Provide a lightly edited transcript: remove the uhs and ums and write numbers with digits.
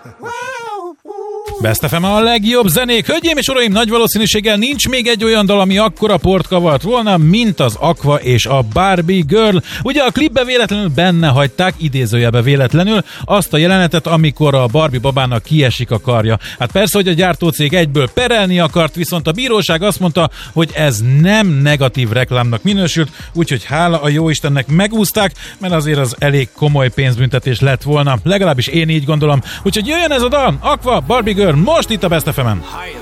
Best FM a legjobb zenék. Hölgyeim és uraim, nagy valószínűséggel nincs még egy olyan dal, ami akkora port kavart volna, mint az Aqua és a Barbie Girl. Ugye a klipbe véletlenül benne hagyták, idézőjelbe véletlenül, azt a jelenetet, amikor a Barbie babának kiesik a karja. Hát persze, hogy a gyártócég egyből perelni akart, viszont a bíróság azt mondta, hogy ez nem negatív reklámnak minősült, úgyhogy hála a jóistennek megúszták, mert azért az elég komoly pénzbüntetés lett volna. Legalábbis én így gondolom. Úgyhogy jöjjön ez a dal, Aqua, Barbie Girl, most itt a Best FM-en.